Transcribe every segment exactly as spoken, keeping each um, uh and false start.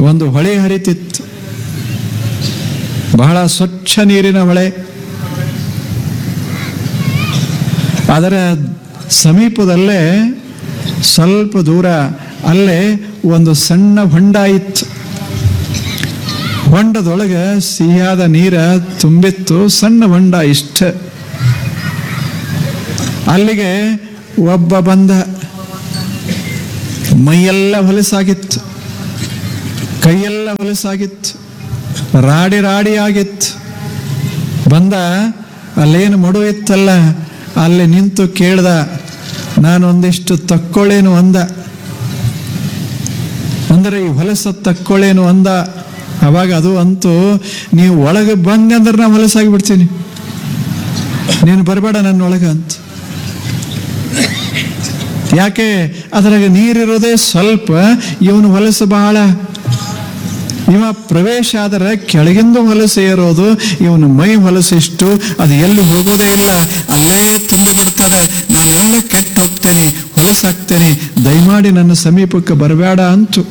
ಒಂದು ಹೊಳೆ ಹರಿತಿತ್ತು, ಬಹಳ ಸ್ವಚ್ಛ ನೀರಿನ ಹೊಳೆ. ಅದರ ಸಮೀಪದಲ್ಲೇ ಸ್ವಲ್ಪ ದೂರ ಅಲ್ಲೇ ಒಂದು ಸಣ್ಣ ಹೊಂಡ ಇತ್ತು. ಹೊಂಡದೊಳಗೆ ಸಿಹಿಯಾದ ನೀರ ತುಂಬಿತ್ತು, ಸಣ್ಣ ಹೊಂಡ ಇಷ್ಟ. ಅಲ್ಲಿಗೆ ಒಬ್ಬ ಬಂದ. ಮೈಯೆಲ್ಲ ಹೊಲಸಾಗಿತ್ತು, ಕೈಯೆಲ್ಲ ಹೊಲಸಾಗಿತ್ತು, ರಾಡಿ ರಾಡಿ ಆಗಿತ್ತು. ಬಂದ, ಅಲ್ಲೇನು ಮಡು ಇತ್ತಲ್ಲ ಅಲ್ಲಿ ನಿಂತು ಕೇಳ್ದ, ನಾನೊಂದಿಷ್ಟು ತಕ್ಕೊಳ್ಳೇನು ಅಂದ. ಅಂದರೆ ಈ ಹೊಲಸ ತಕ್ಕೊಳ್ಳೇನು ಅಂದ. ಅವಾಗ ಅದು ಅಂತೂ, ನೀವು ಒಳಗೆ ಬಂಗಂದ್ರೆ ನಾ ಹೊಲಸಾಗಿ ಬಿಡ್ತೀನಿ, ನೀನು ಬರಬೇಡ ನನ್ನೊಳಗೆ ಅಂತ. ಯಾಕೆ? ಅದ್ರಾಗ ನೀರಿರೋದೇ ಸ್ವಲ್ಪ, ಇವನು ಹೊಲಸು ಬಹಳ. ಇವ ಪ್ರವೇಶ ಆದರೆ ಕೆಳಗಿಂದ ಹೊಲಸು ಏರೋದು, ಇವನು ಮೈ ಹೊಲಸಿಷ್ಟು, ಅದು ಎಲ್ಲಿ ಹೋಗೋದೇ ಇಲ್ಲ, ಅಲ್ಲೇ ತುಂಬಿ ಬಿಡ್ತದೆ. ನಾನೆಲ್ಲ ಕೆಟ್ಟು ಹೋಗ್ತೇನೆ, ಹೊಲಸಾಗ್ತೇನೆ, ದಯಮಾಡಿ ನನ್ನ ಸಮೀಪಕ್ಕೆ ಬರಬೇಡ ಅಂತು.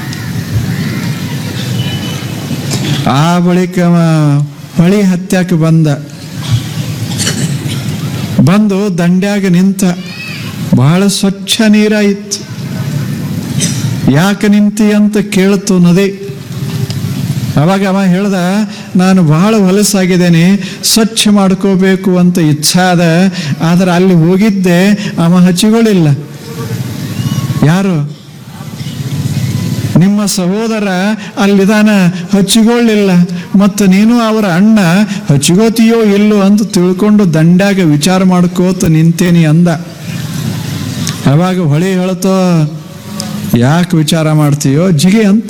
ಆ ಬಳಿಕ ಹೊಳಿ ಹತ್ಯಾಕೆ ಬಂದ. ಬಂದು ದಂಡ್ಯಾಗ ನಿಂತ. ಬಹಳ ಸ್ವಚ್ಛ ನೀರಾಯಿತು. ಯಾಕೆ ನಿಂತಿ ಅಂತ ಕೇಳ್ತು ನದಿ. ಅವಾಗ ಅವ ಹೇಳ್ದ, ನಾನು ಬಹಳ ಹೊಲಸಾಗಿದ್ದೇನೆ, ಸ್ವಚ್ಛ ಮಾಡ್ಕೋಬೇಕು ಅಂತ ಇಚ್ಛಾದ. ಆದರೆ ಅಲ್ಲಿ ಹೋಗಿದ್ದೆ, ಅವ ಹಚ್ಚಿಗಳಿಲ್ಲ. ಯಾರು? ನಿಮ್ಮ ಸಹೋದರ ಅಲ್ಲಿದಾನ, ಹಚ್ಚಿಕೊಳ್ಳಿಲ್ಲ. ಮತ್ತು ನೀನು ಅವರ ಅಣ್ಣ, ಹಚ್ಚಿಗೋತೀಯೋ ಇಲ್ಲೋ ಅಂತ ತಿಳ್ಕೊಂಡು ದಂಡ್ಯಾಗ ವಿಚಾರ ಮಾಡ್ಕೋತ ನಿಂತೇನಿ ಅಂದ. ಅವಾಗ ಹೊಳಿ ಹೇಳ್ತೋ, ಯಾಕೆ ವಿಚಾರ ಮಾಡ್ತೀಯೋ ಜಿಗೆ ಅಂತ.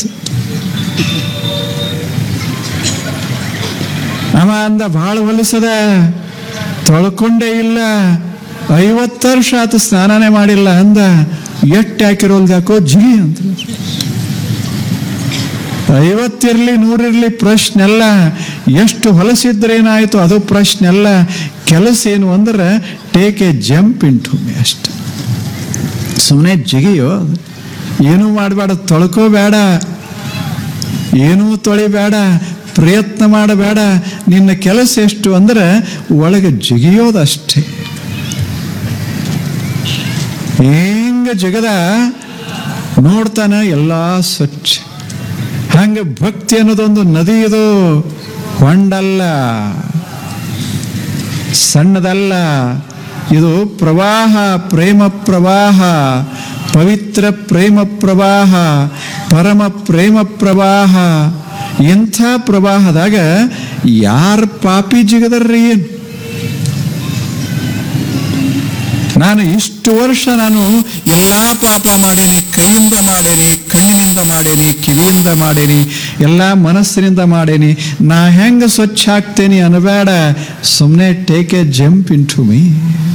ಅವ ಅಂದ, ಭಾಳ ಹೊಲಸದ, ತೊಳ್ಕೊಂಡೇ ಇಲ್ಲ, ಐವತ್ತು ವರ್ಷ ಆತ ಸ್ನಾನನೇ ಮಾಡಿಲ್ಲ ಅಂದ. ಎಟ್ಟು ಹಾಕಿರೋಲ್ದು ಯಾಕೋ ಜಿಗಿ ಅಂತ. ಐವತ್ತಿರ್ಲಿ ನೂರಿರ್ಲಿ ಪ್ರಶ್ನೆ ಅಲ್ಲ, ಎಷ್ಟು ಹೊಲಸಿದ್ರೇನಾಯ್ತು ಅದು ಪ್ರಶ್ನೆ ಅಲ್ಲ. ಕೆಲಸ ಏನು ಅಂದ್ರೆ take A jump in to me ಅಷ್ಟೆ. ಸುಮ್ಮನೆ ಜಿಗಿಯೋ, ಏನೂ ಮಾಡಬೇಡ, ತೊಳ್ಕೋಬೇಡ, ಏನೂ ತೊಳಿಬೇಡ, ಪ್ರಯತ್ನ ಮಾಡಬೇಡ. ನಿನ್ನ ಕೆಲಸ ಎಷ್ಟು ಅಂದ್ರೆ ಒಳಗೆ ಜಿಗಿಯೋದಷ್ಟೇ. ಹೆಂಗ ಜಗದ ನೋಡ್ತಾನ ಎಲ್ಲ ಸ್ವಚ್ಛ. ಹಂಗೆ ಭಕ್ತಿ ಅನ್ನೋದೊಂದು ನದಿ. ಇದು ಹೊಂಡಲ್ಲ, ಸಣ್ಣದಲ್ಲ. ಇದು ಪ್ರವಾಹ, ಪ್ರೇಮ ಪ್ರವಾಹ, ಪವಿತ್ರ ಪ್ರೇಮ ಪ್ರವಾಹ, ಪರಮ ಪ್ರೇಮ ಪ್ರವಾಹ. ಇಂಥ ಪ್ರವಾಹದಾಗ ಯಾರು ಪಾಪಿ ಜಿಗದರ್ರಿ? ಏನು? ನಾನು ಇಷ್ಟು ವರ್ಷ ನಾನು ಎಲ್ಲ ಪಾಪ ಮಾಡೇನಿ, ಕೈಯಿಂದ ಮಾಡೇನಿ, ಕಣ್ಣಿನಿಂದ ಮಾಡೇನಿ, ಕಿವಿಯಿಂದ ಮಾಡೇನಿ, ಎಲ್ಲ ಮನಸ್ಸಿನಿಂದ ಮಾಡೇನಿ. ನಾ ಹೆಂಗೆ ಸ್ವಚ್ಛ ಆಗ್ತೇನೆ ಅನ್ಬೇಡ. ಸುಮ್ಮನೆ take A jump in to me.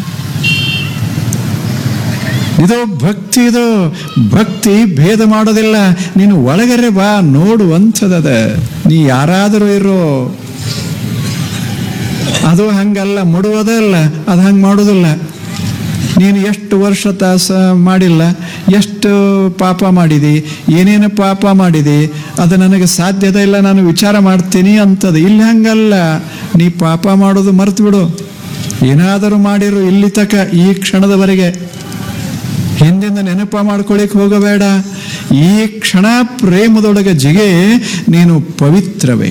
ಇದು ಭಕ್ತಿ. ಇದು ಭಕ್ತಿ ಭೇದ ಮಾಡೋದಿಲ್ಲ. ನೀನು ಒಳಗರೆ ಬಾ, ನೋಡುವಂಥದ. ನೀ ಯಾರಾದರೂ ಇರೋ. ಅದು ಹಂಗಲ್ಲ, ಮುಡುವುದಲ್ಲ, ಅದು ಹಂಗೆ ಮಾಡೋದಿಲ್ಲ. ನೀನು ಎಷ್ಟು ವರ್ಷ ತಾಸ ಮಾಡಿಲ್ಲ, ಎಷ್ಟು ಪಾಪ ಮಾಡಿದಿ, ಏನೇನು ಪಾಪ ಮಾಡಿದಿ, ಅದು ನನಗೆ ಸಾಧ್ಯತೆ ಇಲ್ಲ, ನಾನು ವಿಚಾರ ಮಾಡ್ತೀನಿ ಅಂತದ. ಇಲ್ಲಿ ಹಂಗಲ್ಲ. ನೀ ಪಾಪ ಮಾಡೋದು ಮರ್ತು ಬಿಡು. ಏನಾದರೂ ಮಾಡಿರು ಇಲ್ಲಿ ತಕ, ಈ ಕ್ಷಣದವರೆಗೆ. ಹಿಂದಿಂದ ನೆನಪ ಮಾಡ್ಕೊಳ್ಳಿಕ್ಕೆ ಹೋಗಬೇಡ. ಈ ಕ್ಷಣ ಪ್ರೇಮದೊಳಗೆ ಜಿಗೆ. ನೀನು ಪವಿತ್ರವೇ,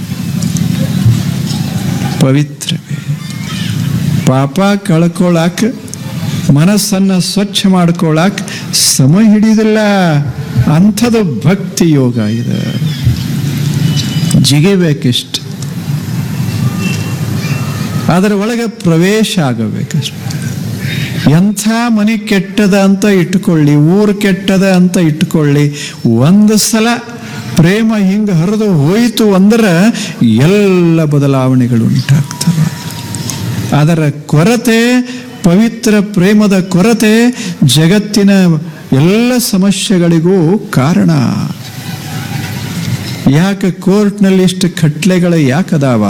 ಪವಿತ್ರವೇ. ಪಾಪ ಕಳ್ಕೊಳಕ್, ಮನಸ್ಸನ್ನು ಸ್ವಚ್ಛ ಮಾಡ್ಕೊಳಕ್ ಸಮಯ ಹಿಡಿದಿಲ್ಲ. ಅಂಥದ್ದು ಭಕ್ತಿ ಯೋಗ ಇದು. ಜಿಗಿಬೇಕಿಷ್ಟು, ಅದರ ಒಳಗೆ ಪ್ರವೇಶ ಆಗಬೇಕಷ್ಟು. ಎಂಥ ಮನೆ ಕೆಟ್ಟದ ಅಂತ ಇಟ್ಕೊಳ್ಳಿ, ಊರು ಕೆಟ್ಟದ ಅಂತ ಇಟ್ಕೊಳ್ಳಿ, ಒಂದು ಸಲ ಪ್ರೇಮ ಹಿಂಗೆ ಹರಿದು ಹೋಯಿತು ಅಂದ್ರೆ ಎಲ್ಲ ಬದಲಾವಣೆಗಳು ಉಂಟಾಗ್ತವೆ. ಅದರ ಕೊರತೆ, ಪವಿತ್ರ ಪ್ರೇಮದ ಕೊರತೆ ಜಗತ್ತಿನ ಎಲ್ಲ ಸಮಸ್ಯೆಗಳಿಗೂ ಕಾರಣ. ಯಾಕೆ ಕೋರ್ಟ್ನಲ್ಲಿ ಇಷ್ಟು ಕಟ್ಲೆಗಳು ಯಾಕದಾವ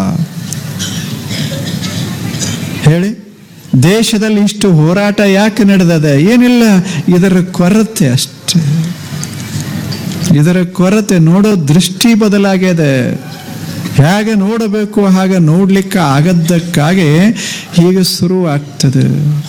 ಹೇಳಿ? ದೇಶದಲ್ಲಿ ಇಷ್ಟು ಹೋರಾಟ ಯಾಕೆ ನಡೆದದ? ಏನಿಲ್ಲ, ಇದರ ಕೊರತೆ ಅಷ್ಟೇ. ಇದರ ಕೊರತೆ, ನೋಡೋ ದೃಷ್ಟಿ ಬದಲಾಗಿದೆ. ಹೇಗೆ ನೋಡಬೇಕು ಹಾಗೆ ನೋಡ್ಲಿಕ್ಕೆ ಆಗದ್ದಕ್ಕಾಗಿ ಹೀಗೆ ಶುರು ಆಗ್ತದೆ.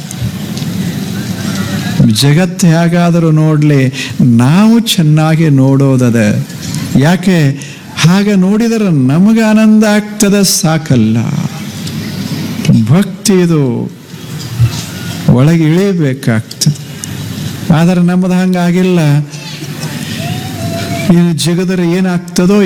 ಜಗತ್ತು ಹೇಗಾದರೂ ನೋಡಲಿ, ನಾವು ಚೆನ್ನಾಗಿ ನೋಡೋದದ. ಯಾಕೆ? ಹಾಗೆ ನೋಡಿದರೆ ನಮಗೆ ಆನಂದ ಆಗ್ತದೆ, ಸಾಕಲ್ಲ. ಭಕ್ತಿ ಇದು ಒಳಗೆ ಇಳಿಬೇಕಾಗ್ತದೆ. ಆದರೆ ನಮ್ಮದು ಹಂಗಾಗಿಲ್ಲ. ಏನು ಜಿಗದರೆ ಏನಾಗ್ತದೋ